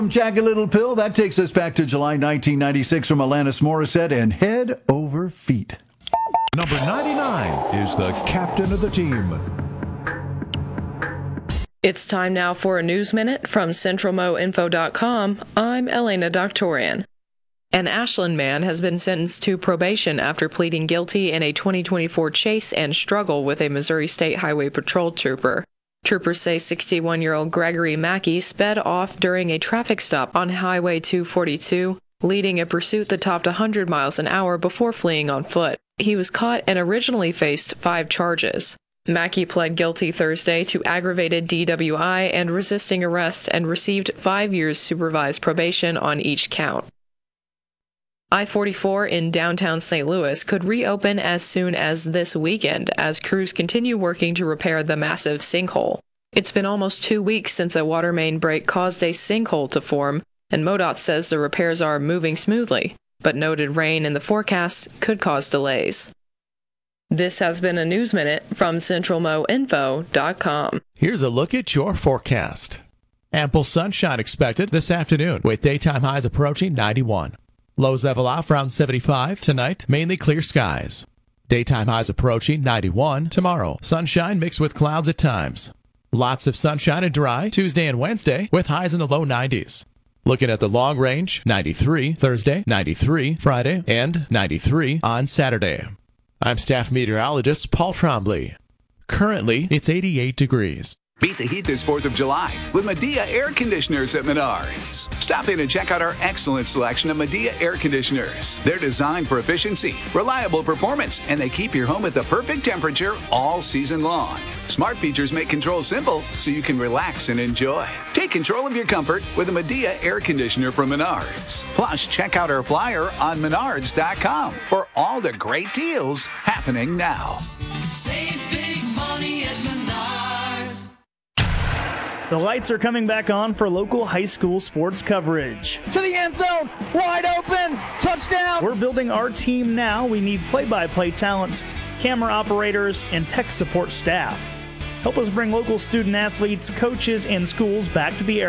Jagged Little Pill, that takes us back to July 1996 from Alanis Morissette and Head Over Feet. Number 99 is the captain of the team. It's time now for a News Minute from CentralMoInfo.com. I'm Elena Doctorian. An Ashland man has been sentenced to probation after pleading guilty in a 2024 chase and struggle with a Missouri State Highway Patrol trooper. Troopers say 61-year-old Gregory Mackey sped off during a traffic stop on Highway 242, leading a pursuit that topped 100 miles an hour before fleeing on foot. He was caught and originally faced 5 charges. Mackey pled guilty Thursday to aggravated DWI and resisting arrest and received 5 years supervised probation on each count. I-44 in downtown St. Louis could reopen as soon as this weekend as crews continue working to repair the massive sinkhole. It's been almost 2 weeks since a water main break caused a sinkhole to form, and MoDOT says the repairs are moving smoothly, but noted rain in the forecast could cause delays. This has been a News Minute from CentralMoInfo.com. Here's a look at your forecast. Ample sunshine expected this afternoon with daytime highs approaching 91. Lows level off around 75 tonight, mainly clear skies. Daytime highs approaching 91 tomorrow. Sunshine mixed with clouds at times. Lots of sunshine and dry Tuesday and Wednesday with highs in the low 90s. Looking at the long range, 93 Thursday, 93 Friday, and 93 on Saturday. I'm staff meteorologist Paul Trombley. Currently, it's 88 degrees. Beat the heat this 4th of July with Medea Air Conditioners at Menards. Stop in and check out our excellent selection of Medea Air Conditioners. They're designed for efficiency, reliable performance, and they keep your home at the perfect temperature all season long. Smart features make control simple so you can relax and enjoy. Take control of your comfort with a Medea Air Conditioner from Menards. Plus, check out our flyer on Menards.com for all the great deals happening now. Save big money at Menards. The lights are coming back on for local high school sports coverage. To the end zone, wide open, touchdown! We're building our team now. We need play-by-play talent, camera operators, and tech support staff. Help us bring local student athletes, coaches, and schools back to the area.